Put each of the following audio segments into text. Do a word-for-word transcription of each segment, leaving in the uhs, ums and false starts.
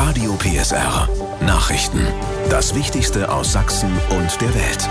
Radio P S R. Nachrichten. Das Wichtigste aus Sachsen und der Welt.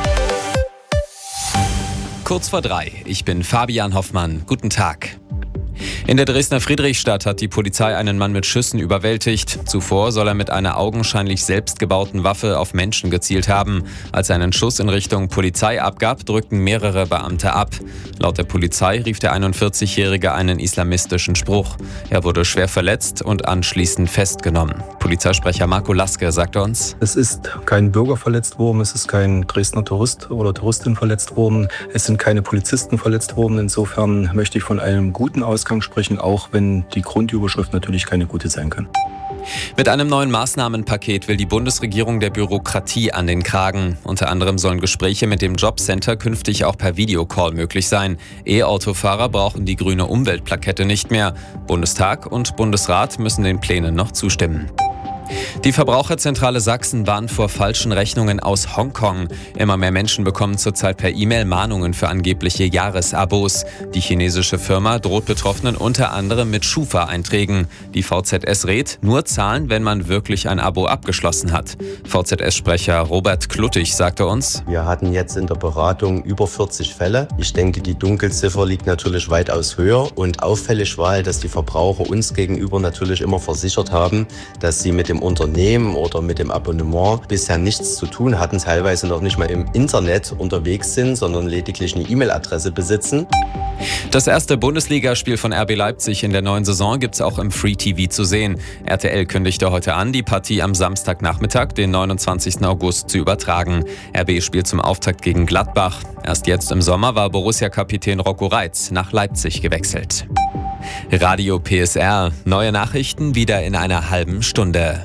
Kurz vor drei. Ich bin Fabian Hoffmann. Guten Tag. In der Dresdner Friedrichstadt hat die Polizei einen Mann mit Schüssen überwältigt. Zuvor soll er mit einer augenscheinlich selbstgebauten Waffe auf Menschen gezielt haben. Als er einen Schuss in Richtung Polizei abgab, drückten mehrere Beamte ab. Laut der Polizei rief der einundvierzigjährige einen islamistischen Spruch. Er wurde schwer verletzt und anschließend festgenommen. Polizeisprecher Marco Laske sagte uns: Es ist kein Bürger verletzt worden, es ist kein Dresdner Tourist oder Touristin verletzt worden, es sind keine Polizisten verletzt worden. Insofern möchte ich von einem guten Ausgang sprechen, auch wenn die Grundüberschrift natürlich keine gute sein kann. Mit einem neuen Maßnahmenpaket will die Bundesregierung der Bürokratie an den Kragen. Unter anderem sollen Gespräche mit dem Jobcenter künftig auch per Videocall möglich sein. E-Autofahrer brauchen die grüne Umweltplakette nicht mehr. Bundestag und Bundesrat müssen den Plänen noch zustimmen. Die Verbraucherzentrale Sachsen warnt vor falschen Rechnungen aus Hongkong. Immer mehr Menschen bekommen zurzeit per E-Mail Mahnungen für angebliche Jahresabos. Die chinesische Firma droht Betroffenen unter anderem mit Schufa-Einträgen. Die V Z S rät, nur zahlen, wenn man wirklich ein Abo abgeschlossen hat. V Z S-Sprecher Robert Kluttig sagte uns: Wir hatten jetzt in der Beratung über vierzig Fälle. Ich denke, die Dunkelziffer liegt natürlich weitaus höher. Und auffällig war halt, dass die Verbraucher uns gegenüber natürlich immer versichert haben, dass sie mit dem Unternehmen oder mit dem Abonnement bisher nichts zu tun hatten, teilweise noch nicht mal im Internet unterwegs sind, sondern lediglich eine E-Mail-Adresse besitzen. Das erste Bundesligaspiel von R B Leipzig in der neuen Saison gibt's auch im Free T V zu sehen. R T L kündigte heute an, die Partie am Samstagnachmittag, den neunundzwanzigsten August, zu übertragen. R B spielt zum Auftakt gegen Gladbach. Erst jetzt im Sommer war Borussia-Kapitän Rocco Reitz nach Leipzig gewechselt. Radio P S R. Neue Nachrichten wieder in einer halben Stunde.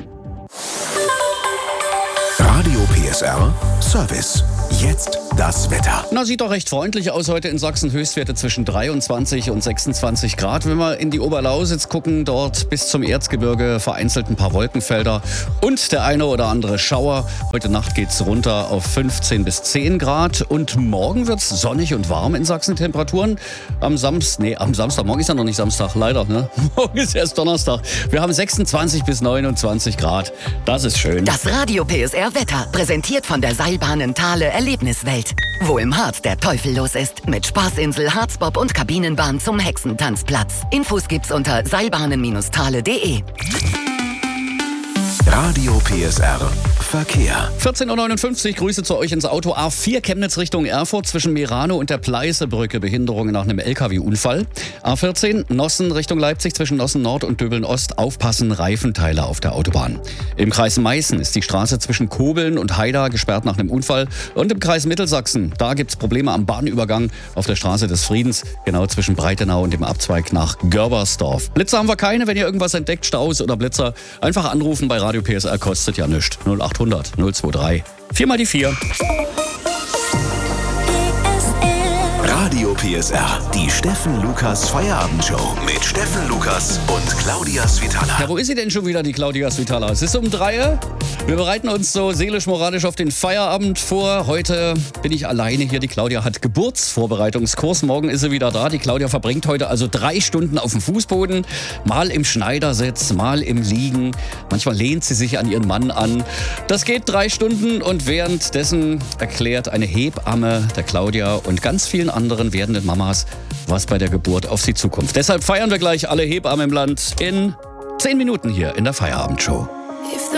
Radio P S R Service. Jetzt das Wetter. Na, sieht doch recht freundlich aus heute in Sachsen. Höchstwerte zwischen dreiundzwanzig und sechsundzwanzig Grad. Wenn wir in die Oberlausitz gucken, dort bis zum Erzgebirge vereinzelt ein paar Wolkenfelder und der eine oder andere Schauer. Heute Nacht geht's runter auf fünfzehn bis zehn Grad und morgen wird's sonnig und warm in Sachsen. Temperaturen am Samstag, nee, am Samstag, morgen ist ja noch nicht Samstag, leider, ne? Morgen ist erst Donnerstag. Wir haben sechsundzwanzig bis neunundzwanzig Grad. Das ist schön. Das Radio P S R Wetter, präsentiert von der Seilbahnen Thale Erlebniswelt. Wo im Harz der Teufel los ist. Mit Spaßinsel, Harzbob und Kabinenbahn zum Hexentanzplatz. Infos gibt's unter seilbahnen Bindestrich thale punkt de. Radio P S R Verkehr. vierzehn Uhr neunundfünfzig, Grüße zu euch ins Auto. A vier Chemnitz Richtung Erfurt zwischen Merano und der Pleißebrücke. Behinderung nach einem L K W-Unfall. A vierzehn, Nossen Richtung Leipzig zwischen Nossen Nord und Döbeln Ost. Aufpassen, Reifenteile auf der Autobahn. Im Kreis Meißen ist die Straße zwischen Kobeln und Haida gesperrt nach einem Unfall. Und im Kreis Mittelsachsen, da gibt's Probleme am Bahnübergang auf der Straße des Friedens. Genau zwischen Breitenau und dem Abzweig nach Görbersdorf. Blitzer haben wir keine. Wenn ihr irgendwas entdeckt, Staus oder Blitzer, einfach anrufen bei Radio P S R, kostet ja nichts. null achthundert null drei vier mal die vier. Radio P S R, die Steffen Lukas Feierabendshow mit Steffen Lukas und Claudia Svitala. Ja, wo ist sie denn schon wieder, die Claudia Svitala? Es ist um drei. Wir bereiten uns so seelisch-moralisch auf den Feierabend vor. Heute bin ich alleine hier. Die Claudia hat Geburtsvorbereitungskurs. Morgen ist sie wieder da. Die Claudia verbringt heute also drei Stunden auf dem Fußboden. Mal im Schneidersitz, mal im Liegen. Manchmal lehnt sie sich an ihren Mann an. Das geht drei Stunden und währenddessen erklärt eine Hebamme der Claudia und ganz vielen anderen werdenden Mamas, was bei der Geburt auf sie zukommt. Deshalb feiern wir gleich alle Hebammen im Land in zehn Minuten hier in der Feierabendshow.